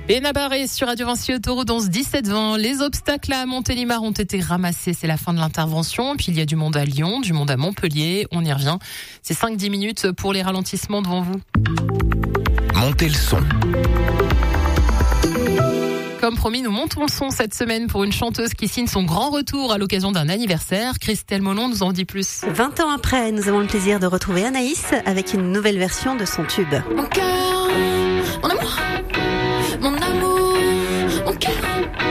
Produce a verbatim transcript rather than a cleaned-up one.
Et Nabarré sur Radio Vinci Autoroute onze dix-sept vingt. Les obstacles à Montélimar ont été ramassés. C'est la fin de l'intervention. Puis il y a du monde à Lyon, du monde à Montpellier. On y revient. C'est cinq à dix minutes pour les ralentissements devant vous. Montez le son. Comme promis, nous montons le son cette semaine pour une chanteuse qui signe son grand retour à l'occasion d'un anniversaire. Christelle Molon nous en dit plus. vingt ans après, nous avons le plaisir de retrouver Anaïs avec une nouvelle version de son tube. Mon cœur